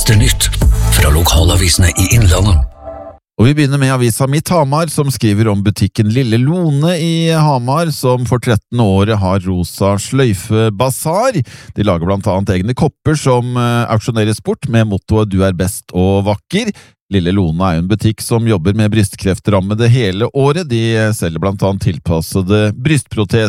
siste nytt fra lokalavisene i Innlandet. Og vi begynner med avisa Mitt Hamar, som skriver om butikken Lille Lone i Hamar, som for 13 år har rosa sløyfebasar. De lager blant annet egne kopper som auksjoneres bort med mottoet «Du er best og vakker». Lille Lone er en butikk som jobber med brystkrefterammede hele året. De selger blant annet tilpassede brystproteser,